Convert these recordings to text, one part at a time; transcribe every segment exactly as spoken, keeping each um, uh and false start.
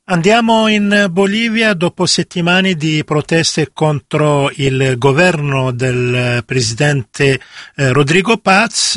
Andiamo in Bolivia. Dopo settimane di proteste contro il governo del presidente eh, Rodrigo Paz,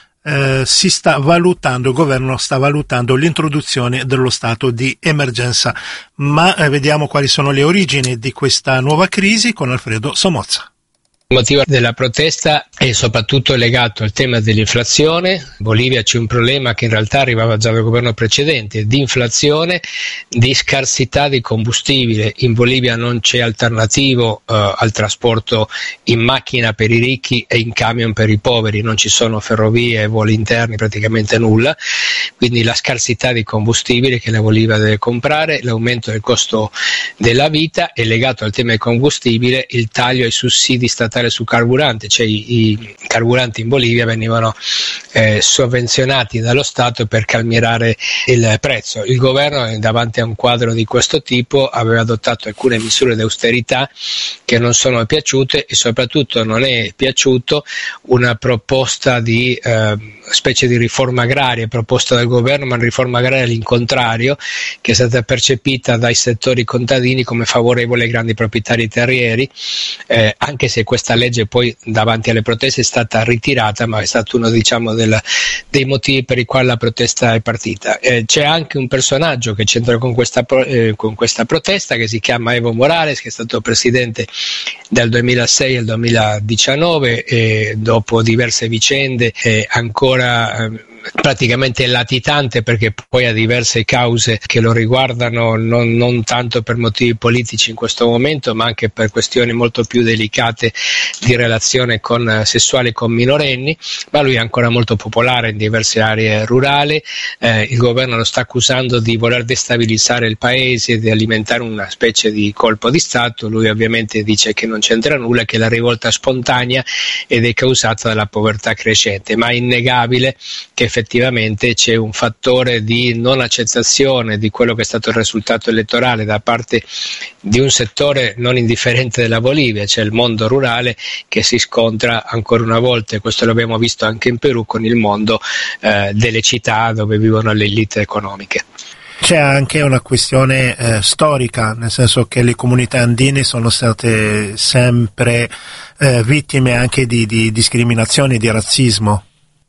eh, si sta valutando, il governo sta valutando l'introduzione dello stato di emergenza. Ma eh, vediamo quali sono le origini di questa nuova crisi con Alfredo Somozza. Il motivo della protesta è soprattutto legato al tema dell'inflazione. In Bolivia c'è un problema che in realtà arrivava già dal governo precedente, di inflazione, di scarsità di combustibile. In Bolivia non c'è alternativo eh, al trasporto in macchina per i ricchi e in camion per i poveri, non ci sono ferrovie, voli interni, praticamente nulla. Quindi la scarsità di combustibile che la Bolivia deve comprare, l'aumento del costo della vita è legato al tema del combustibile, il taglio ai sussidi statali su carburante, cioè i, i carburanti in Bolivia venivano eh, sovvenzionati dallo Stato per calmierare il prezzo. Il governo, davanti a un quadro di questo tipo, aveva adottato alcune misure di austerità che non sono piaciute e soprattutto non è piaciuto una proposta di eh, specie di riforma agraria proposta dal governo, ma una riforma agraria all'incontrario, che è stata percepita dai settori contadini come favorevole ai grandi proprietari terrieri, eh, anche se questa legge poi davanti alle proteste è stata ritirata, ma è stato uno diciamo del, dei motivi per i quali la protesta è partita. Eh, c'è anche un personaggio che c'entra con questa, eh, con questa protesta, che si chiama Evo Morales, che è stato presidente dal duemilasei al duemiladiciannove e dopo diverse vicende eh, ancora eh, praticamente latitante, perché poi ha diverse cause che lo riguardano, non, non tanto per motivi politici in questo momento, ma anche per questioni molto più delicate di relazione con, sessuale con minorenni, ma lui è ancora molto popolare in diverse aree rurali. Eh, il governo lo sta accusando di voler destabilizzare il paese, di alimentare una specie di colpo di Stato. Lui ovviamente dice che non c'entra nulla, che la rivolta è spontanea ed è causata dalla povertà crescente, ma è innegabile che effettivamente c'è un fattore di non accettazione di quello che è stato il risultato elettorale da parte di un settore non indifferente della Bolivia, cioè il mondo rurale, che si scontra ancora una volta, e questo l'abbiamo visto anche in Perù, con il mondo eh, delle città dove vivono le elite economiche. C'è anche una questione eh, storica, nel senso che le comunità andine sono state sempre eh, vittime anche di, di discriminazione e di razzismo.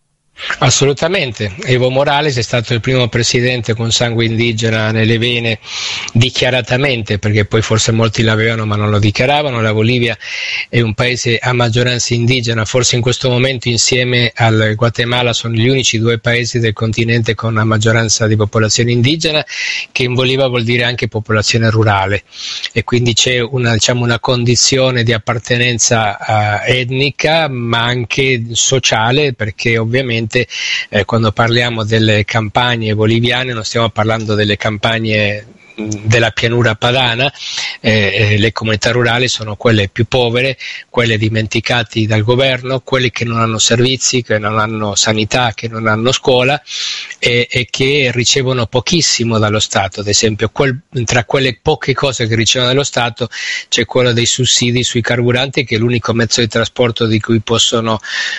Assolutamente. Evo Morales è stato il primo presidente con sangue indigena nelle vene, dichiaratamente, perché poi forse molti l'avevano ma non lo dichiaravano. La Bolivia è un paese a maggioranza indigena, forse in questo momento insieme al Guatemala sono gli unici due paesi del continente con una maggioranza di popolazione indigena, che in Bolivia vuol dire anche popolazione rurale, e quindi c'è una, diciamo, una condizione di appartenenza uh, etnica ma anche sociale, perché ovviamente Eh, quando parliamo delle campagne boliviane non stiamo parlando delle campagne della pianura padana. Eh, le comunità rurali sono quelle più povere, quelle dimenticate dal governo, quelle che non hanno servizi, che non hanno sanità, che non hanno scuola e, e che ricevono pochissimo dallo Stato. Ad esempio, quel, tra quelle poche cose che ricevono dallo Stato c'è quello dei sussidi sui carburanti, che è l'unico mezzo di trasporto di cui possono,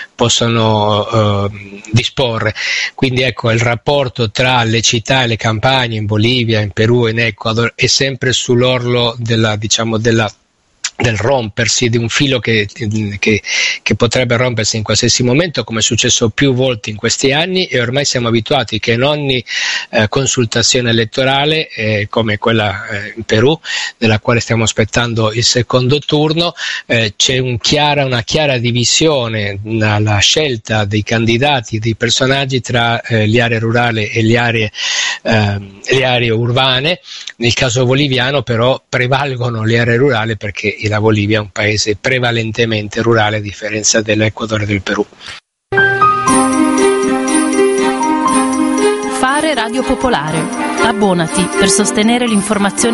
possono eh, disporre. Quindi ecco, il rapporto tra le città e le campagne in Bolivia, in Perù e in Ecuador è sempre sull'orlo della, diciamo, della del rompersi, di un filo che, che, che potrebbe rompersi in qualsiasi momento, come è successo più volte in questi anni, e ormai siamo abituati che in ogni eh, consultazione elettorale, eh, come quella eh, in Perù, nella quale stiamo aspettando il secondo turno, eh, c'è un chiara, una chiara divisione nella scelta dei candidati, dei personaggi tra eh, le aree rurali e le aree, eh, le aree urbane. Nel caso boliviano però prevalgono le aree rurali, perché la Bolivia è un paese prevalentemente rurale, a differenza dell'Ecuador e del Perù. Fare Radio Popolare. Abbonati per sostenere l'informazione